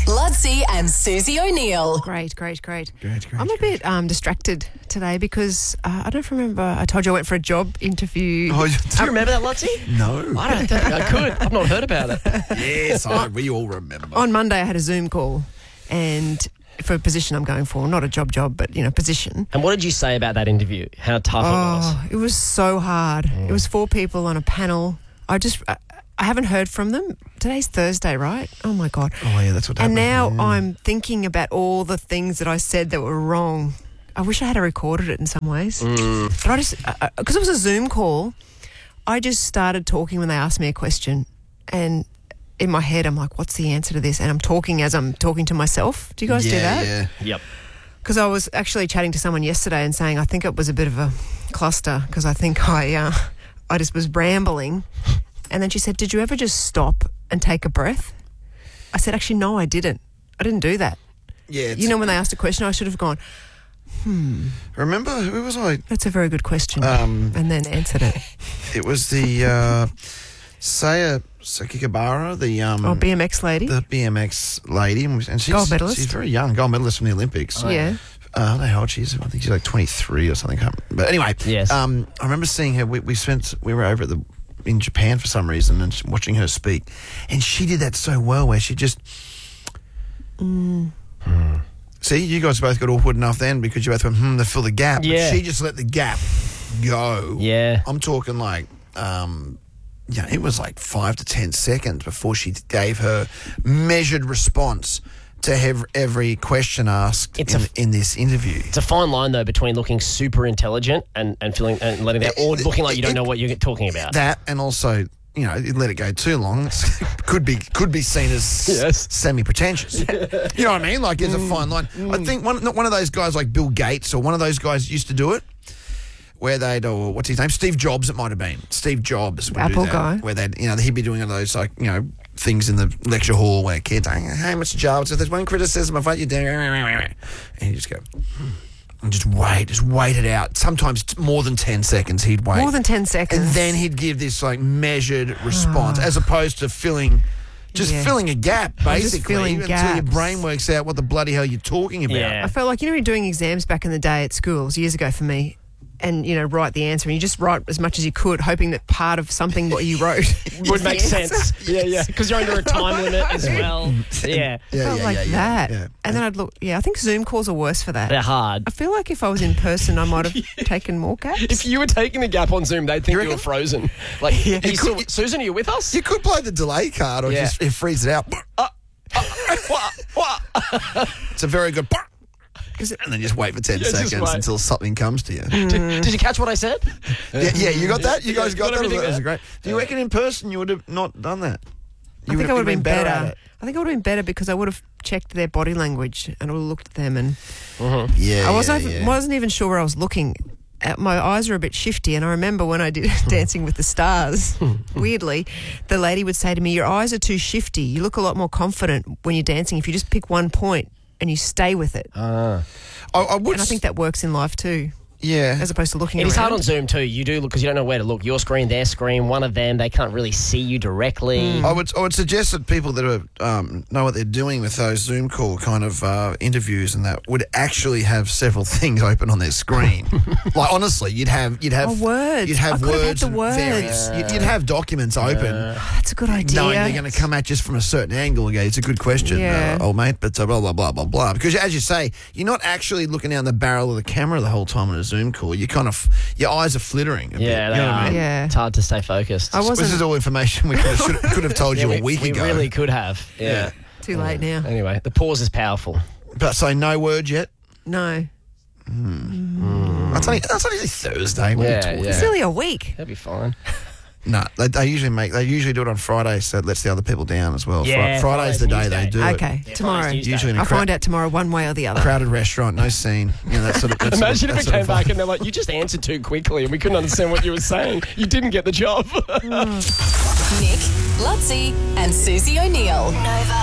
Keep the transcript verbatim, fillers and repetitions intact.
Ludsey and Susie O'Neill. Great, great, great. Great, great, I'm a great. bit um, distracted today because uh, I don't remember. I told you I went for a job interview. Oh, Do you remember that, Ludsey? no. I don't think I could. I've not heard about it. Yes, I, we all remember. On Monday, I had a Zoom call, and for a position I'm going for, not a job, job, but you know, position. And what did you say about that interview? How tough it was? Oh, it was so hard. It was four people on a panel. I just, I, I haven't heard from them. Today's Thursday, right? Oh my God. Oh, yeah, that's what And happened. now Yeah. I'm thinking about all the things that I said that were wrong. I wish I had recorded it in some ways. But I just, because it was a Zoom call, I just started talking when they asked me a question. And in my head, I'm like, what's the answer to this? And I'm talking as I'm talking to myself. Do you guys yeah, do that? Yeah. Yep. Because I was actually chatting to someone yesterday and saying I think it was a bit of a cluster because I think I, uh, I just was rambling. And then she said, did you ever just stop and take a breath? I said, actually, no, I didn't. I didn't do that. Yeah. It's, You know, when they asked a question, I should have gone, remember, who was I? that's a very good question, Um, and then answered it. It was the uh, Saya Sakikabara, the um, Oh, B M X lady? the B M X lady, and she's Gold medalist. She's very young, gold medalist from the Olympics. yeah. Uh, I don't know how old she is. I think she's like twenty-three or something. But anyway, Yes. um, I remember seeing her. We, we spent. We were over at the in Japan for some reason and watching her speak, and she did that so well. Where she just. Mm. See, you guys both got awkward enough then because you both went hmm to fill the gap. Yeah. But she just let the gap go. Yeah. I'm talking like, um, yeah, it was like five to ten seconds before she gave her measured response to have every question asked It's in, a- in this interview. It's a fine line, though, between looking super intelligent and, and feeling and letting that, or looking like you don't know what you're talking about. That and also, you know, you let it go too long, it's, could be could be seen as Yes. semi-pretentious. You know what I mean? Like, there's a fine line. I think one not one of those guys like Bill Gates or one of those guys used to do it, where they'd, or what's his name? Steve Jobs, it might have been. Steve Jobs. Would Apple do that, guy. Where they'd, you know, he'd be doing one of those, like, you know, things in the lecture hall where kids are, hey, Mister Jobs, if there's one criticism of what you're doing, and you just go, hmm. And just wait, just wait it out. Sometimes t- more than ten seconds he'd wait. More than ten seconds. And then he'd give this like measured response as opposed to filling, just Yeah. filling a gap just basically filling until your gaps. brain works out what the bloody hell you're talking about. Yeah. I felt like, you know, when you're doing exams back in the day at schools, years ago for me, and, you know, write the answer, and you just write as much as you could, hoping that part of something what you wrote Would is make the answer. sense. Yeah, yeah. Because you're under a time limit as well. Yeah. Yeah, felt yeah, like yeah, yeah, that. yeah. And then I'd look, yeah, I think Zoom calls are worse for that. They're hard. I feel like if I was in person, I might have taken more gaps. If you were taking the gap on Zoom, they'd think you, reckon? were frozen. Like, are you It still, could- Susan, are you with us? You could play the delay card or Yeah. just it freeze it out. What? What? It's a very good. And then just wait for ten Yeah, just seconds wait. until something comes to you. Did, did you catch what I said? Yeah, yeah, you got that? You Yeah, guys got got that? everything That was there? great. Do you reckon in person you would have not done that? I think I would have been better. at it. I think I would have been better because I would have checked their body language and I would have looked at them, and Yeah, I wasn't yeah, even, yeah. wasn't even sure where I was looking. Uh, My eyes were a bit shifty, and I remember when I did Dancing with the Stars, weirdly, the lady would say to me, your eyes are too shifty. You look a lot more confident when you're dancing if you just pick one point and you stay with it. I, I would. And I think that works in life too, yeah. as opposed to looking It around. is hard on Zoom too. You do look because you don't know where to look. Your screen, their screen, one of them. They can't really see you directly. I would I would suggest that people that are, um, know what they're doing with those Zoom call kind of uh, interviews and that would actually have several things open on their screen. Like honestly, you'd have you'd have Oh, words. You'd have I could have had words, the and words. various- you'd, you'd have documents open, That's a good idea. knowing they're going to come at just from a certain angle. Again, it's a good question, Yeah. uh, old mate. But uh, blah blah blah blah blah. Because as you say, you're not actually looking down the barrel of the camera the whole time on a Zoom call. You kind of your eyes are flittering. A bit, Yeah, you they know what I are. mean? Yeah. It's hard to stay focused. I wasn't This is all information we could have, should, could have told Yeah, you we, a week we ago. really could have. Yeah. too late now. Anyway, the pause is powerful. But say no word yet. No. That's only that's only Thursday. What are you Yeah, talking yeah. It's only a week. That'd be fine. No, they, they usually make they usually do it on Friday, so it lets the other people down as well. Fri- Yeah, Friday's the day Friday's they Tuesday. do it. Okay, Yeah, tomorrow. Friday's Tuesday. Usually in a I'll cra- find out tomorrow one way or the other. crowded restaurant, no scene. You know, that sort of. That sort Imagine of, if that it sort came of back vibe. and they're like, you just answered too quickly and we couldn't understand what you were saying. You didn't get the job. Nick, Ludsey and Susie O'Neill. Nova.